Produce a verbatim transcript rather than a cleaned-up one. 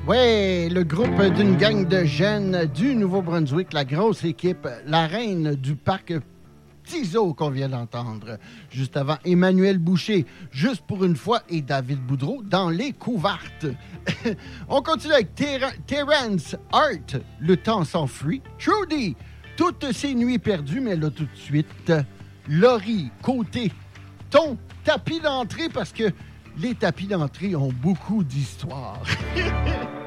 Oui, le groupe d'une gang de jeunes du Nouveau-Brunswick, la grosse équipe, la reine du parc Tizo qu'on vient d'entendre. Juste avant, Emmanuel Boucher, juste pour une fois, et David Boudreau dans les couvertes. On continue avec Ter- Terrence Hart, Le temps s'enfuit. Trudy, Toutes ces nuits perdues, mais là tout de suite, Laurie Côté, ton tapis d'entrée, parce que les tapis d'entrée ont beaucoup d'histoire.